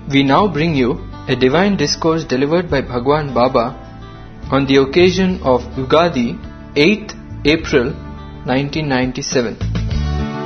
We now bring you a divine discourse delivered by Bhagwan Baba on the occasion of Ugadi, 8th April 1997.